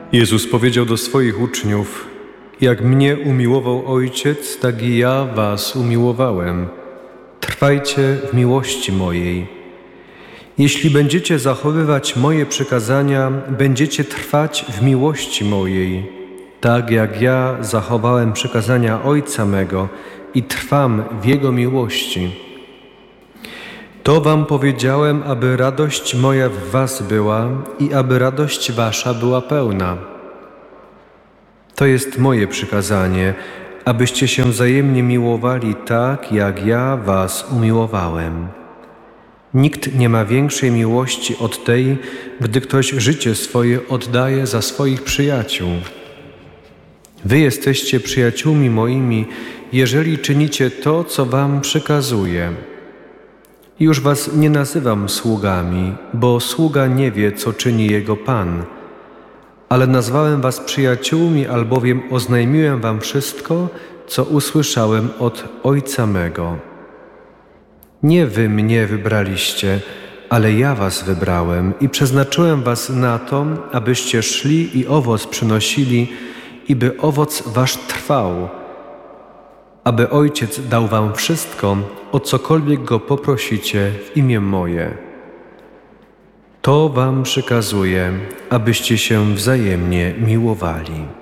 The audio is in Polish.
Jezus powiedział do swoich uczniów: jak mnie umiłował Ojciec, tak i ja was umiłowałem. Trwajcie w miłości mojej. Jeśli będziecie zachowywać moje przykazania, będziecie trwać w miłości mojej, tak jak ja zachowałem przykazania Ojca mego i trwam w Jego miłości. To wam powiedziałem, aby radość moja w was była i aby radość wasza była pełna. To jest moje przykazanie, abyście się wzajemnie miłowali tak, jak ja was umiłowałem. Nikt nie ma większej miłości od tej, gdy ktoś życie swoje oddaje za swoich przyjaciół. Wy jesteście przyjaciółmi moimi, jeżeli czynicie to, co wam przykazuję. Już was nie nazywam sługami, bo sługa nie wie, co czyni jego Pan. Ale nazwałem was przyjaciółmi, albowiem oznajmiłem wam wszystko, co usłyszałem od Ojca mego. Nie wy mnie wybraliście, ale ja was wybrałem i przeznaczyłem was na to, abyście szli i owoc przynosili, i by owoc wasz trwał, aby Ojciec dał wam wszystko, o cokolwiek Go poprosicie w imię moje. To wam przykazuję, abyście się wzajemnie miłowali.